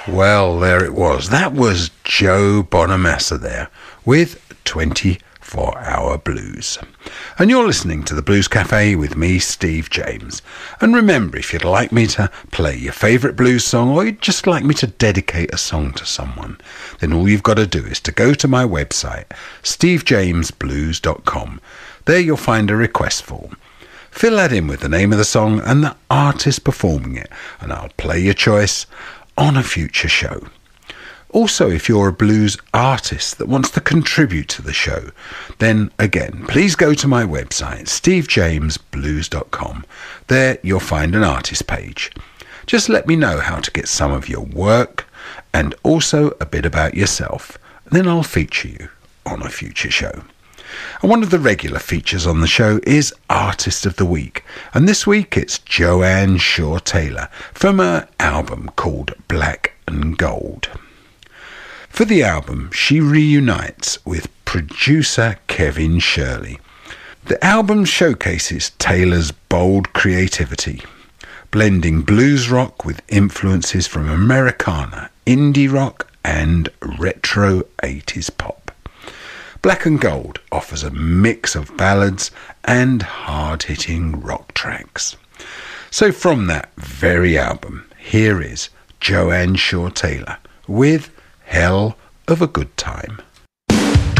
Well, there it was. That was Joe Bonamassa there with 24-Hour Blues. And you're listening to the Blues Cafe with me, Steve James. And remember, if you'd like me to play your favourite blues song, or you'd just like me to dedicate a song to someone, then all you've got to do is to go to my website, stevejamesblues.com. There you'll find a request form. Fill that in with the name of the song and the artist performing it, and I'll play your choice on a future show. Also, if you're a blues artist that wants to contribute to the show, then again, please go to my website, stevejamesblues.com. There you'll find an artist page. Just let me know how to get some of your work and also a bit about yourself. Then I'll feature you on a future show. And one of the regular features on the show is Artist of the Week. And this week it's Joanne Shaw Taylor from her album called Black and Gold. For the album, she reunites with producer Kevin Shirley. The album showcases Taylor's bold creativity, blending blues rock with influences from Americana, indie rock and retro 80s pop. Black and Gold offers a mix of ballads and hard-hitting rock tracks. So from that very album, here is Joanne Shaw Taylor with Hell of a Good Time.